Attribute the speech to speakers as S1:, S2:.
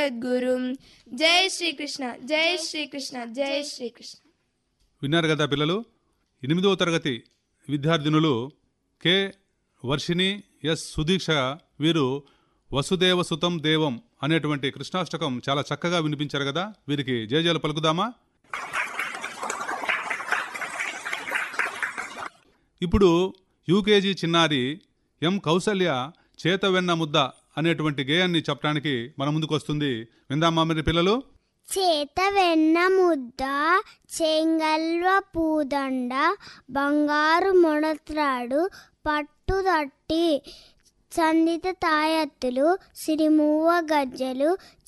S1: జగద్గురుం. జై శ్రీకృష్ణ, జై శ్రీకృష్ణ, జై శ్రీకృష్ణ.
S2: విన్నారు కదా పిల్లలు. 8వ తరగతి విద్యార్థినులు కె వర్షిణి, ఎస్ సుదీక్ష వీరు వసుదేవ సుతం దేవం అనేటువంటి కృష్ణాష్టకం చాలా చక్కగా వినిపించారు కదా. వీరికి జయజయలు పలుకుదామా. ఇప్పుడు యూకేజీ చిన్నారి ఎం కౌసల్య చేతవెన్న ముద్ద అనేటువంటి గేయాన్ని చెప్పడానికి మన ముందుకు వస్తుంది. విందామా మరి పిల్లలు.
S3: చేతవెన్న ముద్ద చెంగల్వ పూదండ బంగారు మొనత్రాడు పట్టుదట్టి సందిత తాయత్తులు సిరిమూవ గజ్జలు